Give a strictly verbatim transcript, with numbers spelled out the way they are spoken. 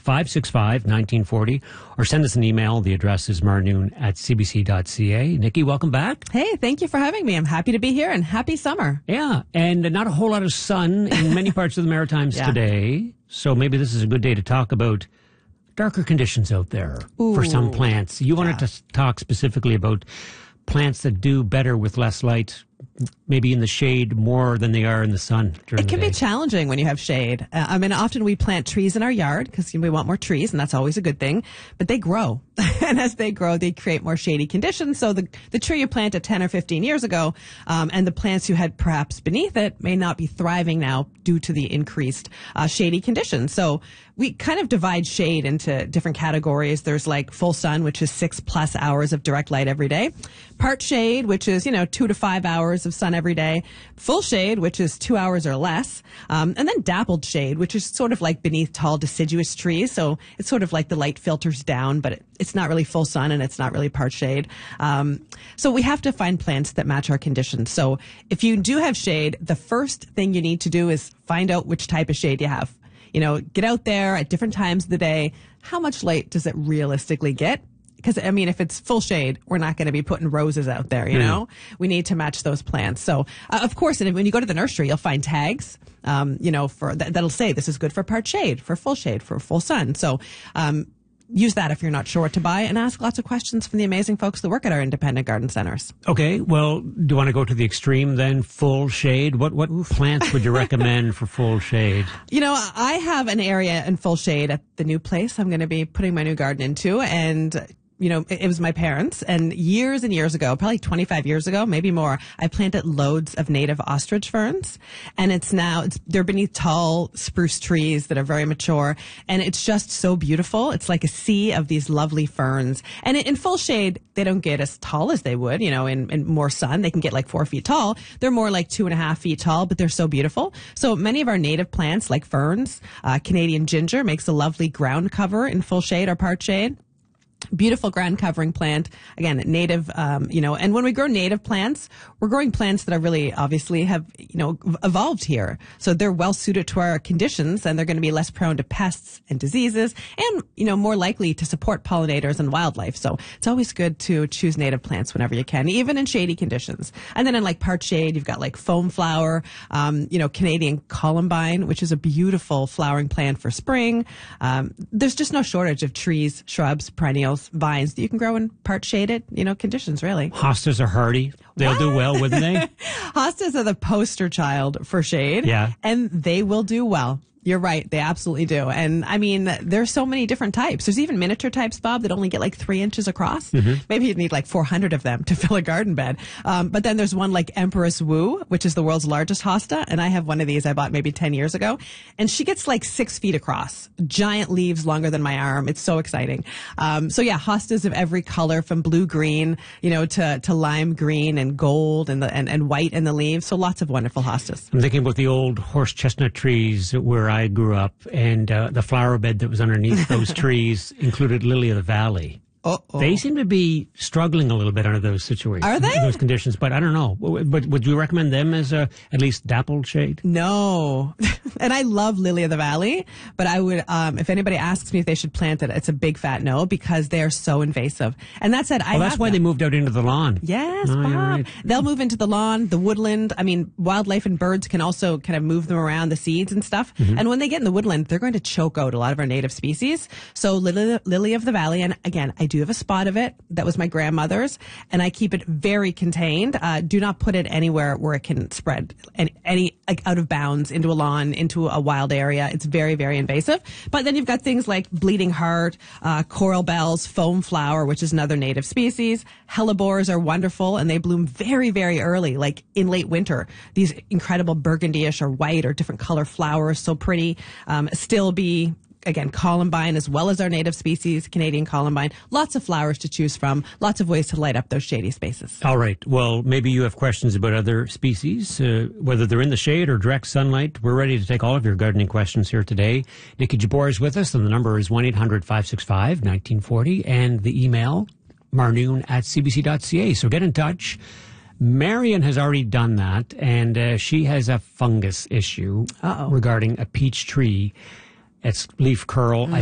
five six five, one nine four zero or send us an email. The address is marnoon at c b c dot c a. Nikki, welcome back. Hey, thank you for having me. I'm happy to be here and happy summer. Yeah, and not a whole lot of sun in many parts of the Maritimes Yeah. today. So maybe this is a good day to talk about darker conditions out there Ooh, for some plants. You wanted yeah. to talk specifically about plants that do better with less light, maybe in the shade more than they are in the sun during It can the day. be challenging when you have shade. Uh, I mean, often we plant trees in our yard because we want more trees, and that's always a good thing. But they grow, and as they grow, they create more shady conditions. So the the tree you planted ten or fifteen years ago, um, and the plants you had perhaps beneath it may not be thriving now due to the increased uh, shady conditions. So we kind of divide shade into different categories. There's like full sun, which is six plus hours of direct light every day. Part shade, which is, you know, two to five hours of sun every day. Full shade, which is two hours or less. Um, and then dappled shade, which is sort of like beneath tall deciduous trees. So it's sort of like the light filters down, but it, it's not really full sun and it's not really part shade. Um, so we have to find plants that match our conditions. So if you do have shade, the first thing you need to do is find out which type of shade you have. You know, get out there at different times of the day. How much light does it realistically get? Because, I mean, if it's full shade, we're not going to be putting roses out there, you Mm. know? We need to match those plants. So, uh, of course, and when you go to the nursery, you'll find tags, um, you know, for that, that'll say this is good for part shade, for full shade, for full sun. So, um, use that if you're not sure what to buy, and ask lots of questions from the amazing folks that work at our independent garden centers. Okay, well, do you want to go to the extreme then? Full shade? What what plants would you recommend for full shade? You know, I have an area in full shade at the new place I'm going to be putting my new garden into, and you know, it, it was my parents, and years and years ago, probably twenty-five years ago, maybe more, I planted loads of native ostrich ferns, and it's now, it's, they're beneath tall spruce trees that are very mature, and it's just so beautiful. It's like a sea of these lovely ferns, and in, in full shade, they don't get as tall as they would, you know, in, in more sun. They can get like four feet tall. They're more like two and a half feet tall, but they're so beautiful. So many of our native plants, like ferns, uh, Canadian ginger makes a lovely ground cover in full shade or part shade. Beautiful ground covering plant, again, native, um, you know, and when we grow native plants, we're growing plants that are really obviously have, you know, evolved here. So they're well suited to our conditions, and they're going to be less prone to pests and diseases, and, you know, more likely to support pollinators and wildlife. So it's always good to choose native plants whenever you can, even in shady conditions. And then in like part shade, you've got like foam flower, um, you know, Canadian columbine, which is a beautiful flowering plant for spring. Um, there's just no shortage of trees, shrubs, perennials, vines that you can grow in part shaded, you know, conditions, really. Hostas are hardy. They'll What? do well, wouldn't they? Hostas are the poster child for shade. Yeah. And they will do well. You're right. They absolutely do. And I mean, there's so many different types. There's even miniature types, Bob, that only get like three inches across. Mm-hmm. Maybe you'd need like four hundred of them to fill a garden bed. Um, but then there's one like Empress Wu, which is the world's largest hosta. And I have one of these I bought maybe ten years ago. And she gets like six feet across. Giant leaves longer than my arm. It's so exciting. Um, so yeah, hostas of every color from blue green, you know, to, to lime green and gold and, the, and, and white in the leaves. So lots of wonderful hostas. I'm thinking about the old horse chestnut trees where I grew up, and uh, the flower bed that was underneath those trees included lily of the valley. Uh-oh. They seem to be struggling a little bit under those situations. Are they? Those conditions, but I don't know. But would you recommend them as a at least dappled shade? No. And I love Lily of the Valley, but I would, um, if anybody asks me if they should plant it, it's a big fat no, because they are so invasive. And that said, I Well, that's have why them. they moved out into the lawn. Yes, Oh, Bob. you're right. They'll move into the lawn, the woodland. I mean, wildlife and birds can also kind of move them around, the seeds and stuff. Mm-hmm. And when they get in the woodland, they're going to choke out a lot of our native species. So Lily, Lily of the Valley, and again, I do have a spot of it. That was my grandmother's, and I keep it very contained. Uh, do not put it anywhere where it can spread any, any like out of bounds into a lawn, into a wild area. It's very, very invasive. But then you've got things like bleeding heart, uh, coral bells, foam flower, which is another native species. Hellebores are wonderful, and they bloom very, very early, like in late winter. These incredible burgundyish or white or different color flowers, so pretty. Um, Stilby, again, columbine, as well as our native species, Canadian columbine. Lots of flowers to choose from. Lots of ways to light up those shady spaces. All right. Well, maybe you have questions about other species, uh, whether they're in the shade or direct sunlight. We're ready to take all of your gardening questions here today. Nikki Jabor is with us, and the number is one eight hundred five six five one nine four zero, and the email, marnoon at c b c dot c a. So get in touch. Marion has already done that, and uh, she has a fungus issue Uh-oh. regarding a peach tree. It's leaf curl. I